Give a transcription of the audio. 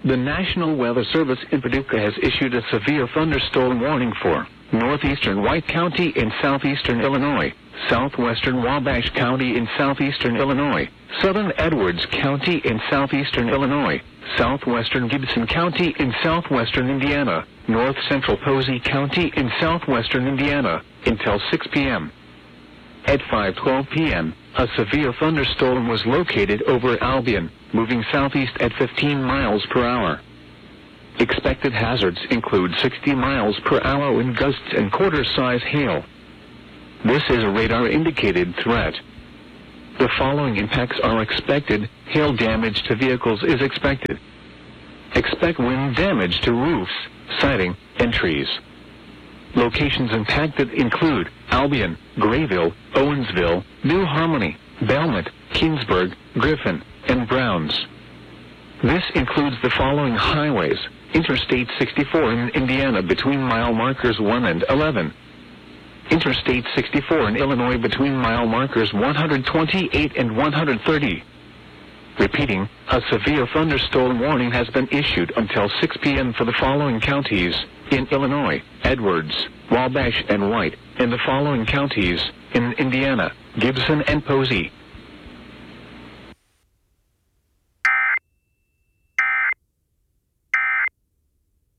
The National Weather Service in Paducah has issued a severe thunderstorm warning for northeastern White County in southeastern Illinois, southwestern Wabash County in southeastern Illinois, southern Edwards County in southeastern Illinois, southwestern Gibson County in southwestern Indiana, north central Posey County in southwestern Indiana, until 6 p.m. At 5:12 p.m., a severe thunderstorm was located over Albion, moving southeast at 15 miles per hour. Expected hazards include 60 miles per hour wind gusts and quarter-size hail. This is a radar-indicated threat. The following impacts are expected. Hail damage to vehicles is expected. Expect wind damage to roofs, siding, and trees. Locations impacted include Albion, Grayville, Owensville, New Harmony, Belmont, Keensburg, Griffin, and Browns. This includes the following highways: Interstate 64 in Indiana between mile markers 1 and 11. Interstate 64 in Illinois between mile markers 128 and 130. Repeating, a severe thunderstorm warning has been issued until 6 p.m. for the following counties in Illinois: Edwards, Wabash, and White, and the following counties in Indiana: Gibson and Posey.